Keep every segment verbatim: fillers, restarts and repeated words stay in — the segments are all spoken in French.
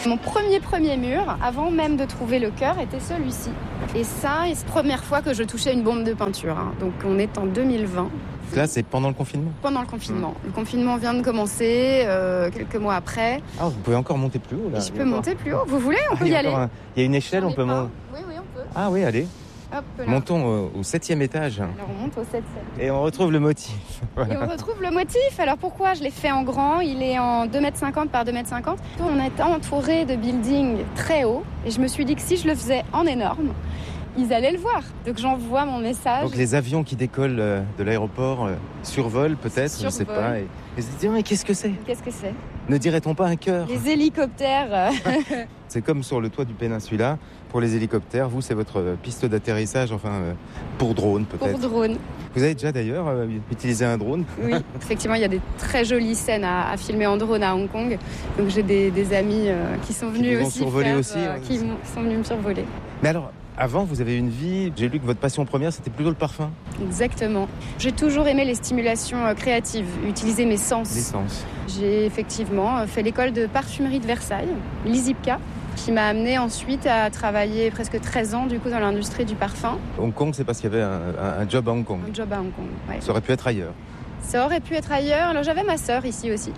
Mon premier premier mur, avant même de trouver le cœur, était celui-ci. Et ça, c'est la première fois que je touchais une bombe de peinture. Hein. Donc on est en deux mille vingt. Là, c'est pendant le confinement ? Pendant le confinement. Mmh. Le confinement vient de commencer, euh, quelques mois après. Ah, vous pouvez encore monter plus haut, là ? Je peux monter plus haut. Vous voulez ? On ah, peut y, y aller. Un... Il y a une échelle, on peut monter. Oui, oui, on peut. Ah oui, allez. Hop, là. Montons au septième étage. Alors on monte au septième. Et on retrouve le motif. Voilà. Et on retrouve le motif. Alors pourquoi je l'ai fait en grand ? Il est en deux mètres cinquante par deux mètres cinquante. On est entouré de buildings très hauts. Et je me suis dit que si je le faisais en énorme, ils allaient le voir. Donc j'envoie mon message. Donc les avions qui décollent de l'aéroport euh, survolent peut-être, Survol. je ne sais pas. Et, et se disent, mais qu'est-ce que c'est ? Qu'est-ce que c'est ? Ne dirait-on pas un cœur ? Les hélicoptères. C'est comme sur le toit du Péninsula. Pour les hélicoptères, vous, c'est votre piste d'atterrissage, enfin, euh, pour drone peut-être. Pour drone. Vous avez déjà d'ailleurs euh, utilisé un drone ? Oui, effectivement, il y a des très jolies scènes à, à filmer en drone à Hong Kong. Donc j'ai des, des amis euh, qui sont venus qui aussi, survoler faire, aussi euh, ouais, qui sont venus me survoler. Mais alors, avant, vous avez une vie, j'ai lu que votre passion première, c'était plutôt le parfum. Exactement. J'ai toujours aimé les stimulations euh, créatives, utiliser mes sens. Les sens. J'ai effectivement fait l'école de parfumerie de Versailles, l'I S I P K, qui m'a amené ensuite à travailler presque treize ans du coup dans l'industrie du parfum. Hong Kong, c'est parce qu'il y avait un, un, un job à Hong Kong. Un job à Hong Kong, ouais. Ça aurait pu être ailleurs. Ça aurait pu être ailleurs. Alors j'avais ma sœur ici aussi,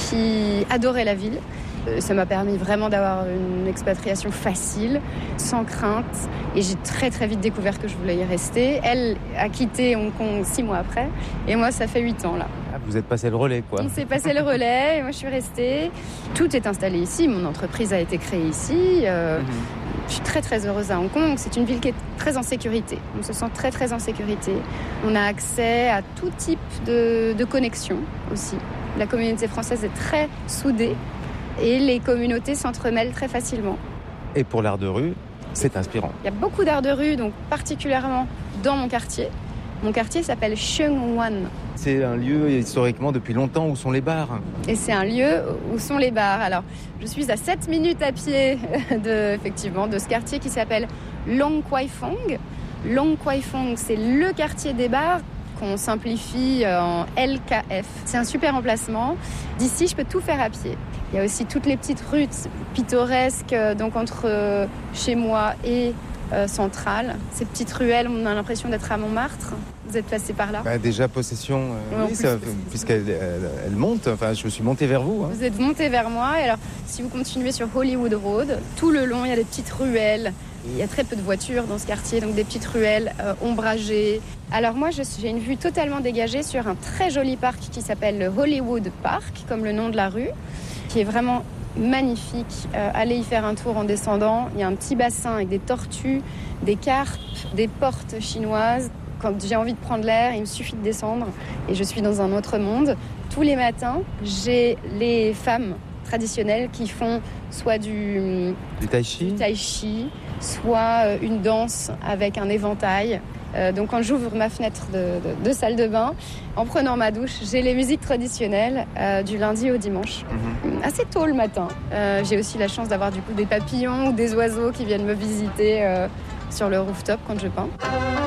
qui adorait la ville. Ça m'a permis vraiment d'avoir une expatriation facile, sans crainte. Et j'ai très très vite découvert que je voulais y rester. Elle a quitté Hong Kong six mois après. Et moi, ça fait huit ans là. Ah, vous êtes passé le relais, quoi. On s'est passé le relais et moi je suis restée. Tout est installé ici. Mon entreprise a été créée ici. Euh, mm-hmm. Je suis très très heureuse à Hong Kong. C'est une ville qui est très en sécurité. On se sent très très en sécurité. On a accès à tout type de, de connexion aussi. La communauté française est très soudée. Et les communautés s'entremêlent très facilement. Et pour l'art de rue, c'est inspirant. Il y a beaucoup d'art de rue, donc particulièrement dans mon quartier. Mon quartier s'appelle Sheung Wan. C'est un lieu historiquement depuis longtemps où sont les bars. Et c'est un lieu où sont les bars. Alors, je suis à sept minutes à pied de, effectivement, de ce quartier qui s'appelle Long Kwai Fong. Long Kwai Fong, c'est le quartier des bars qu'on simplifie en L K F. C'est un super emplacement. D'ici, je peux tout faire à pied. Il y a aussi toutes les petites rues pittoresques, donc entre chez moi et euh, Centrale. Ces petites ruelles, on a l'impression d'être à Montmartre. Vous êtes passé par là ? Bah déjà possession, euh, oui, ça, puisqu'elle elle, elle monte. Enfin, je suis monté vers vous. Hein. Vous êtes monté vers moi. Et alors, si vous continuez sur Hollywood Road, tout le long, il y a des petites ruelles. Il y a très peu de voitures dans ce quartier, donc des petites ruelles euh, ombragées. Alors moi, je, j'ai une vue totalement dégagée sur un très joli parc qui s'appelle le Hollywood Park, comme le nom de la rue, qui est vraiment magnifique. Euh, allez y faire un tour en descendant. Il y a un petit bassin avec des tortues, des carpes, des portes chinoises. Quand j'ai envie de prendre l'air, il me suffit de descendre et je suis dans un autre monde. Tous les matins, j'ai les femmes traditionnelles qui font soit du, du tai chi, du tai chi soit une danse avec un éventail. Euh, donc quand j'ouvre ma fenêtre de, de, de salle de bain, en prenant ma douche, j'ai les musiques traditionnelles euh, du lundi au dimanche. Mmh. Assez tôt le matin. Euh, j'ai aussi la chance d'avoir du coup des papillons ou des oiseaux qui viennent me visiter euh, sur le rooftop quand je peins.